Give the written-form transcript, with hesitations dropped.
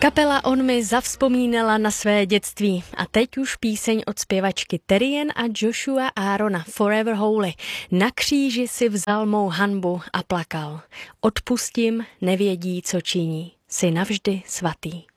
Kapela On mi zavzpomínala na své dětství a teď už píseň od zpěvačky Terrien a Joshua Aarona Forever Holy. Na kříži si vzal mou hanbu a plakal. Odpustím, nevědí, co činí. Jsi navždy svatý.